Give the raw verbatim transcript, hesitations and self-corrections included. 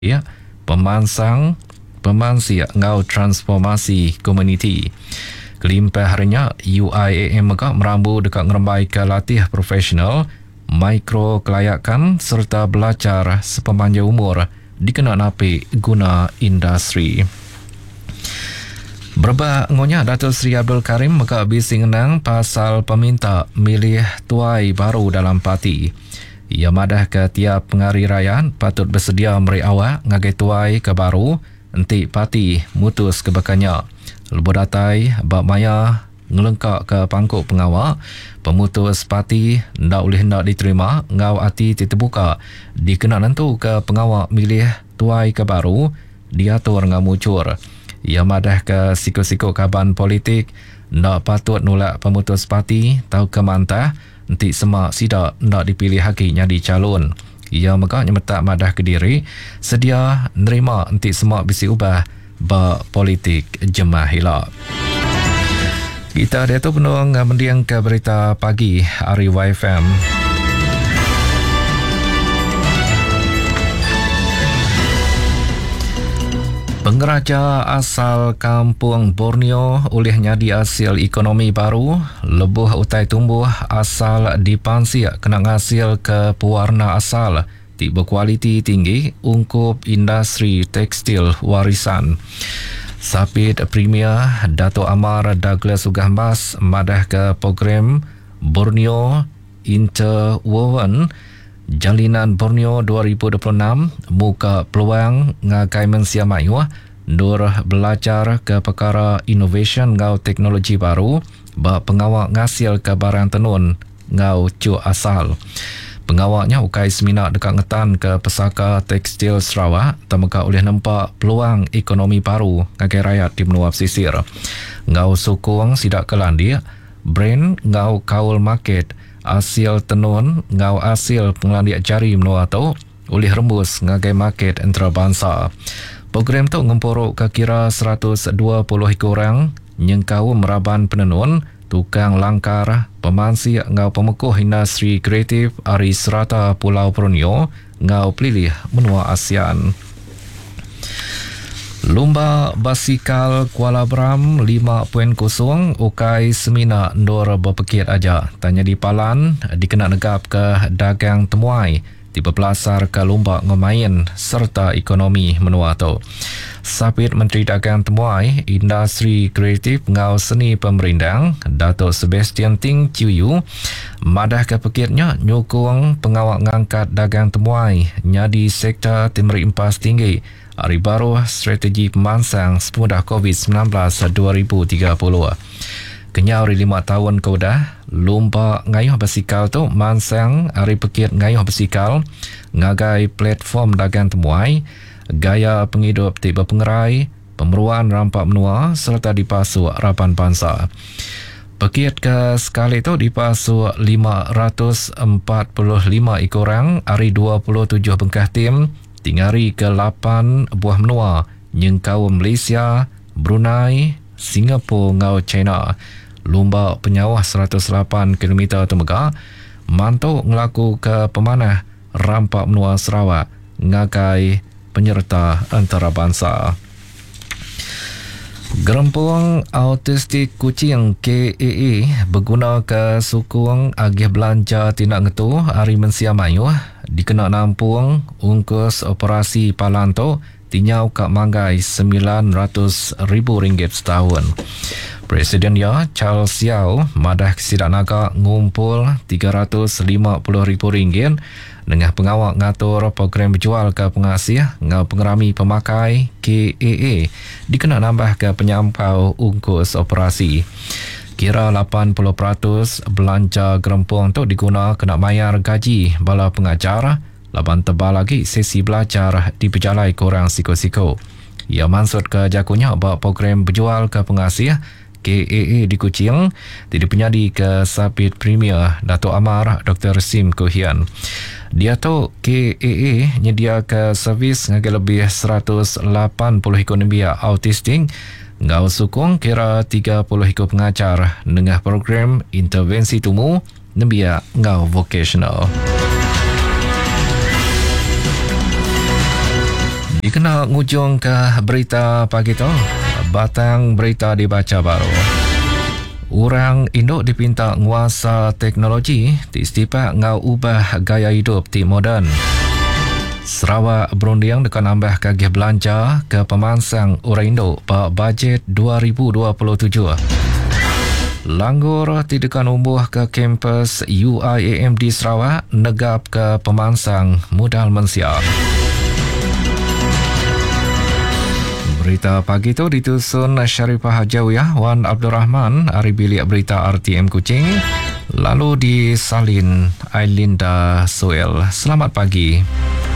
ya pemansang pemansia ngau transformasi komuniti. Kelimpah harinya U I A M agak merambu dekat ngerembai ke latih profesional, mikro kelayakan serta belajar sepemanjang umur dikenal napi guna industri. Berba ngonya Datuk Seri Abdul Karim maka bising nang pasal peminta milih tuai baru dalam parti. Ia madah ke tiap pengari rayaan patut bersedia meri awak ngagai tuai ke baru enti parti mutus kebakannya. Lebu datai bab maya ngelengkak ke pangkuk pengawal pemutus parti ndak boleh hendak diterima ngau hati terbuka dikena nentu ke pengawal milih tuai ke baru diatur ngamucur. Ia madah ke siku-siku kaban politik ndak patut nolak pemutus parti tahu ke mantah nanti semak sidak ndak dipilih haki jadi calon. Ia maka nyemetak madah ke diri sedia nerima nanti semak bisi ubah ba politik jemaah hilak. Kita ada tu penuang mendiang ke berita pagi Ari Y F M. Pengeraja asal kampung Borneo olehnya di hasil ekonomi baru, lebuh utai tumbuh asal dipansir kena hasil ke pewarna asal tiba kualiti tinggi ungkup industri tekstil warisan. Sapit Premier Dato' Amar Douglas Ugahmas madah ke program Borneo Interwoven Jalinan Borneo dua ribu dua puluh enam muka peluang ngagai mensia mayu nur belajar ke perkara innovation ngau teknologi baru ba pengawal ngasil ke barang tenun ngau cu asal. Pengawaknya ukai seminar dekat ngetan ke pesaka tekstil Sarawak temeka oleh nampak peluang ekonomi baru ngagai rakyat di benua pesisir. Ngau sokong sidak kelandi brand ngau kaul market hasil tenun ngau hasil pengelandiak jari menua tu oleh rembus ngagai market antarabangsa. Program tu ngempuruk ke kira seratus dua puluh orang nyengkau meraban penenun, tukang langkar, pemansi ngau pemekuh industri kreatif ari serata Pulau Borneo ngau pilih menua ASEAN. Lumba basikal Kuala Bram lima titik kosong ukai semina ndor berpekit aja. Tanya di Palan dikena negap ke dagang temuai tiba belasar ke lumba ngemain serta ekonomi menua tu. Sapit Menteri Dagang Temuai Industri Kreatif ngau seni pemerindang Dato' Sebastian Ting Ciu madah ke pekitnya nyokong pengawal ngangkat dagang temuai nyadi sektor timur impas tinggi hari baru strategi pemansang semudah COVID sembilan belas dua ribu tiga puluh. Kenyau hari lima tahun kaudah lomba ngayuh basikal tu mansang hari pekit ngayuh basikal ngagai platform dagang temuai gaya penghidup tiba pengerai pemeruan rampak menua serta dipasu harapan bangsa. Pekit ke sekali itu dipasu lima ratus empat puluh lima ekorang hari dua puluh tujuh bengkah tim tingari ke lapan buah menua nyengkau Malaysia, Brunei, Singapura ngau China. Lomba penyawah seratus lapan kilometer temega mantuk ngelaku ke pemanah rampak menua Sarawak ngagai penyerta antarabangsa. Gerempung autistik kucing K A A berguna ke sukung agih belanja tindak ngetu hari mensia mayu dikena nampung ungkus operasi palanto tinyau kak manggai sembilan ratus ribu ringgit setahun. Presiden ya Charles Yao madah sidak naga ngumpul tiga ratus lima puluh ribu ringgit dengan pengawal ngatur program berjual ke pengasih ngau pengerami pemakai K A A dikena nambah ke penyampau ungkus operasi. Kira lapan puluh peratus belanja gerempung tu diguna kena bayar gaji bala pengajar, laban tebal lagi sesi belajar di pejalai korang siko-siko. Ia maksud ke jakunya bahawa program berjual ke pengasih K A A di Kuching tidak penyadi ke Sapit Premier Dato' Amar Doktor Sim Kohian. Dia tu K A A nyedia ke servis ngagai lebih seratus lapan puluh ekor nembia autistik ngau sukung kira tiga puluh ekor pengajar dengan program intervensi tumu nembia ngau vocational. Dikena ngujung ke berita pagi tu, batang berita dibaca baru. Orang induk dipinta nguasa teknologi, istipak ngau ubah gaya hidup ti moden. Sarawak berunding dengan nambah kagih belanja ke pemansang orang induk pada bajet dua ribu dua puluh tujuh. Langgur tidakkan umbuh ke kampus U I A M D Sarawak negap ke pemansang modal mensiap. Berita pagi itu ditusun Syarifah Hajawiyah Wan Abdul Rahman hari bilik berita R T M Kuching, lalu disalin Ailinda Soel. Selamat pagi.